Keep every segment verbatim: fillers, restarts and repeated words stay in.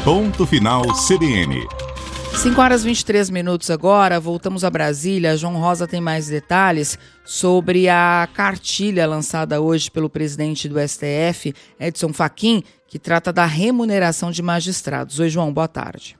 Ponto Final C B N. cinco horas e vinte e três minutos agora, voltamos a Brasília. João Rosa tem mais detalhes sobre a cartilha lançada hoje pelo presidente do S T F, Edson Fachin, que trata da remuneração de magistrados. Oi, João, boa tarde.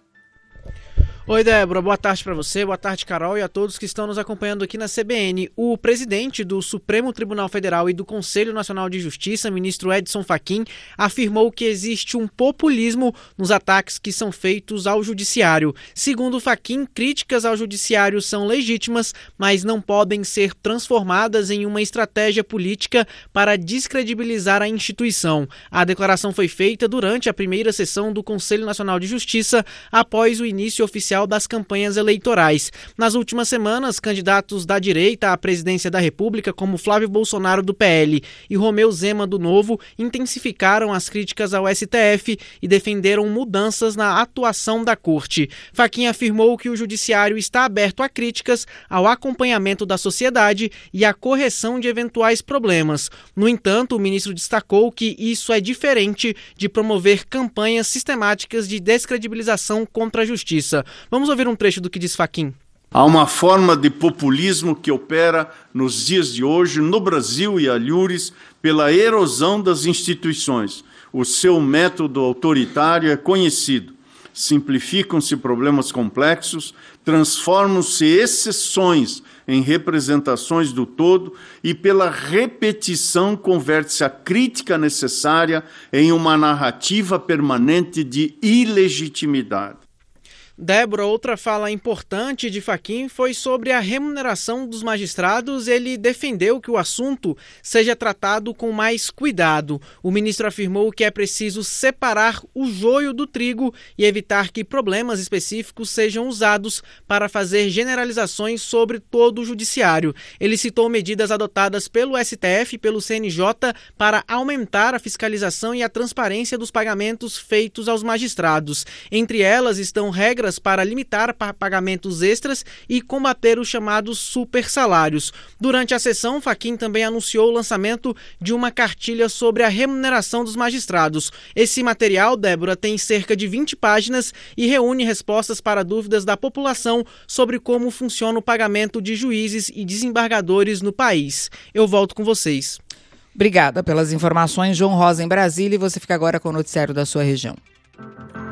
Oi, Débora, boa tarde para você, boa tarde, Carol, e a todos que estão nos acompanhando aqui na C B N. O presidente do Supremo Tribunal Federal e do Conselho Nacional de Justiça, ministro Edson Fachin, afirmou que existe um populismo nos ataques que são feitos ao judiciário. Segundo Fachin, críticas ao judiciário são legítimas, mas não podem ser transformadas em uma estratégia política para descredibilizar a instituição. A declaração foi feita durante a primeira sessão do Conselho Nacional de Justiça, após o início oficial das campanhas eleitorais. Nas últimas semanas, candidatos da direita à presidência da República, como Flávio Bolsonaro do P L e Romeu Zema do Novo, intensificaram as críticas ao S T F e defenderam mudanças na atuação da Corte. Fachin afirmou que o judiciário está aberto a críticas, ao acompanhamento da sociedade e à correção de eventuais problemas. No entanto, o ministro destacou que isso é diferente de promover campanhas sistemáticas de descredibilização contra a justiça. Vamos ouvir um trecho do que diz Fachin. Há uma forma de populismo que opera nos dias de hoje no Brasil e alhures pela erosão das instituições. O seu método autoritário é conhecido. Simplificam-se problemas complexos, transformam-se exceções em representações do todo e, pela repetição, converte-se a crítica necessária em uma narrativa permanente de ilegitimidade. Débora, outra fala importante de Fachin foi sobre a remuneração dos magistrados. Ele defendeu que o assunto seja tratado com mais cuidado. O ministro afirmou que é preciso separar o joio do trigo e evitar que problemas específicos sejam usados para fazer generalizações sobre todo o judiciário. Ele citou medidas adotadas pelo S T F e pelo C N J para aumentar a fiscalização e a transparência dos pagamentos feitos aos magistrados. Entre elas estão regras para limitar pagamentos extras e combater os chamados supersalários. Durante a sessão, Fachin também anunciou o lançamento de uma cartilha sobre a remuneração dos magistrados. Esse material, Débora, tem cerca de vinte páginas e reúne respostas para dúvidas da população sobre como funciona o pagamento de juízes e desembargadores no país. Eu volto com vocês. Obrigada pelas informações, João Rosa em Brasília, e você fica agora com o noticiário da sua região.